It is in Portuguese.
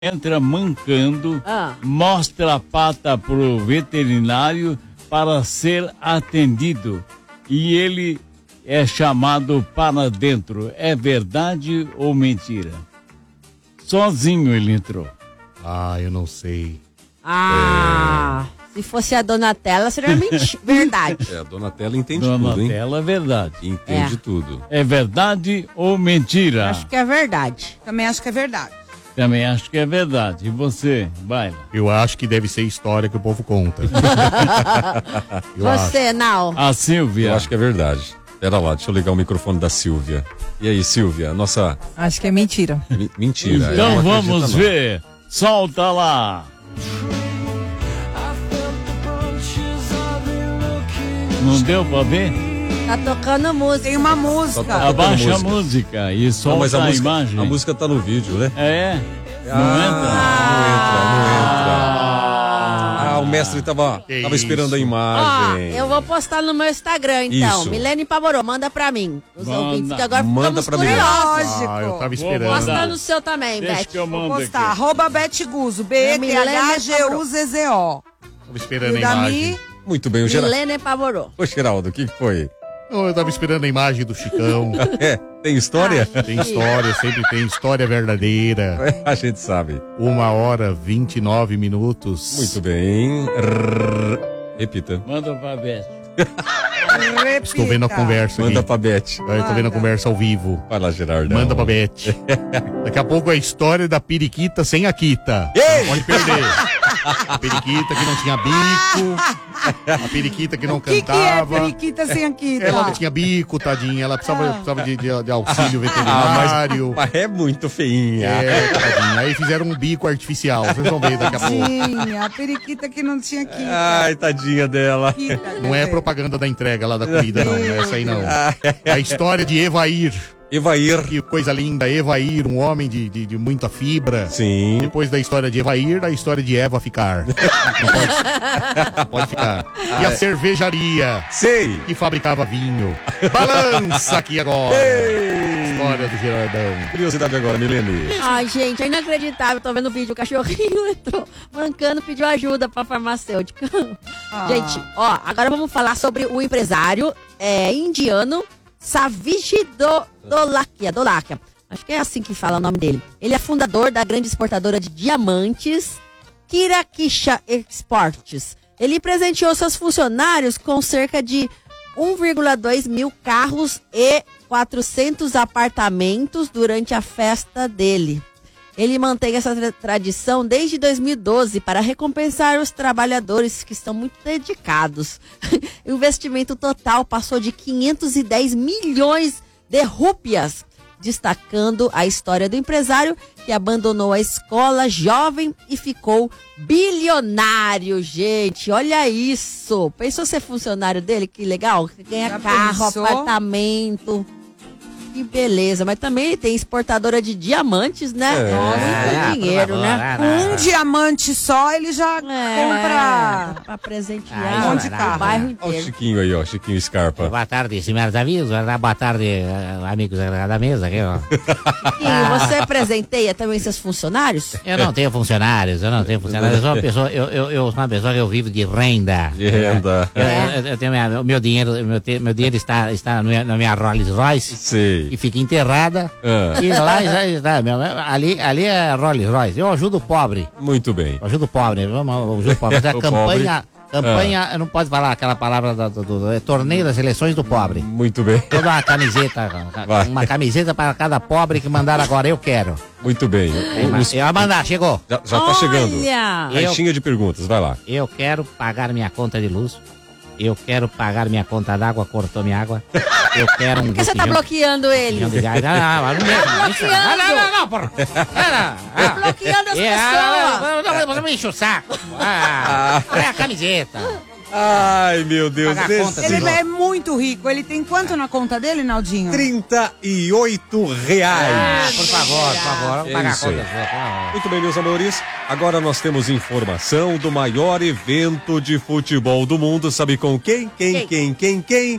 entra mancando, mostra a pata pro veterinário para ser atendido e ele é chamado para dentro. É verdade ou mentira? Sozinho ele entrou. Eu não sei. Se fosse a Donatella, seria verdade. A Donatella entende tudo, hein? Donatella é verdade. Entende tudo. É verdade ou mentira? Acho que é verdade. Também acho que é verdade. Também acho que é verdade. E você, Baila? Eu acho que deve ser história que o povo conta. Você, Nau? A Silvia. Eu acho que é verdade. Pera lá, deixa eu ligar o microfone da Silvia. E aí, Silvia, nossa... Acho que é mentira. Mentira. Então vamos ver. Solta lá. Não deu pra ver? Tá tocando música. Tem uma música. Abaixa a música e solta mas a imagem. A música tá no vídeo, né? Não entra? Não entra. O mestre tava esperando a imagem. Eu vou postar no meu Instagram, então. Isso. Milene Pavorô, manda pra mim. Os ouvintes, que agora Manda ficamos pra mim. curiosos. Eu tava esperando. Posta no seu também, Deixa Beth. que eu Vou mando postar. aqui. @BethGuzo. BETHGUZZO. Tava esperando a E da imagem. Mi? Muito bem, o Geraldo. Milene Pavorô. Ô, Geraldo, o que foi? Eu tava esperando a imagem do Chicão. Tem história? Tem história, sempre tem história verdadeira. A gente sabe. 1h29. Muito bem. Repita. Manda pra Beth. Estou vendo a conversa Manda aqui. pra Beth. Eu tô vendo a conversa ao vivo. Vai lá, Gerardo. Manda pra Beth. Daqui a pouco é a história da periquita sem a quita. Pode perder. A periquita que não tinha bico. A periquita que não O que cantava. é periquita sem aqui? Ela não tinha bico, tadinha. Ela precisava de auxílio veterinário. Mas é muito feinha. Tadinha. Aí fizeram um bico artificial. Vocês vão ver daqui a pouco. Tinha, a periquita que não tinha aqui. Ai, tadinha dela. Não é propaganda da entrega lá da comida, não. Não é essa aí, não. É a história de Evair. Evair. Que coisa linda. Evair, um homem de muita fibra. Sim. Depois da história de Evair, a história de Eva ficar. Não pode ficar. E a cervejaria. Sei. Que fabricava vinho. Balança aqui agora. História do Gerardão. Curiosidade agora, Milene. Ai, gente, é inacreditável. Tô vendo o vídeo, o cachorrinho entrou mancando, pediu ajuda pra farmacêutica. Gente, agora vamos falar sobre o empresário indiano Saviji Dolakia. Acho que é assim que fala o nome dele. Ele é fundador da grande exportadora de diamantes, Kirakisha Exports. Ele presenteou seus funcionários com cerca de 1,2 mil carros e 400 apartamentos durante a festa dele. Ele mantém essa tradição desde 2012 para recompensar os trabalhadores que estão muito dedicados. O investimento total passou de 510 milhões de rúpias, destacando a história do empresário que abandonou a escola jovem e ficou bilionário, gente. Olha isso. Pensou ser funcionário dele? Que legal. Ganha carro, apartamento. Que beleza, mas também ele tem exportadora de diamantes, né? Muito dinheiro, né? Um diamante só, ele já compra pra presentear o bairro Olha o inteiro. Chiquinho aí, ó. Chiquinho Scarpa. Boa tarde, senhoras amigos. Boa tarde, amigos da mesa. Aqui, ó. E você presenteia também seus funcionários? Eu não tenho funcionários. Eu sou uma pessoa, eu sou uma pessoa que eu vivo de renda. De renda. Eu tenho meu dinheiro está na minha Rolls Royce. Sei. E fica enterrada. E lá está, ali é Rolls Royce. Eu ajudo o pobre. Muito bem. Eu ajudo o pobre. Eu ajudo o pobre. Essa campanha, não pode falar aquela palavra do torneio das eleições do pobre. Muito bem. Toda uma camiseta para cada pobre que mandar agora, eu quero. Muito bem. Eu vou mandar, chegou. Já tá chegando. Olha! Caixinha de perguntas, vai lá. Eu quero pagar minha conta de luz. Eu quero pagar minha conta d'água, cortou minha água. Eu quero um Por que você tá bloqueando ele? Não, porra. Tá bloqueando as pessoas. Você me enche o saco. É a camiseta. Ai, meu Deus. Pagar a conta Ele é muito rico. Ele tem quanto na conta dele, Naldinho? R$38. Por favor. Vamos pagar a isso aí. conta. Muito bem, meus amores. Agora nós temos informação do maior evento de futebol do mundo. Sabe com quem? Quem?